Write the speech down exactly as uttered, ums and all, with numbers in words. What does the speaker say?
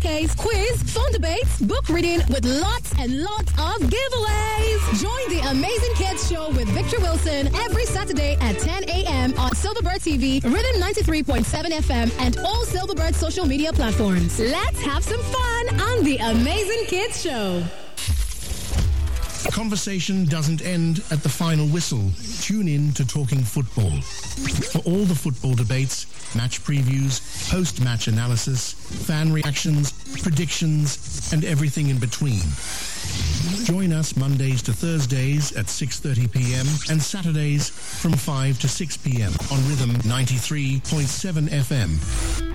showcase, quiz, fun debates, book reading with lots and lots of giveaways. Join the Amazing Kids Show with Victor Wilson every Saturday at ten a.m. on Silverbird T V, Rhythm ninety-three point seven F M, and all Silverbird social media platforms. Let's have some fun on the Amazing Kids Show. Conversation doesn't end at the final whistle. Tune in to Talking Football. For all the football debates, match previews, post-match analysis, fan reactions, predictions, and everything in between. Join us Mondays to Thursdays at six thirty p.m. and Saturdays from five to six p.m. on Rhythm ninety-three point seven F M.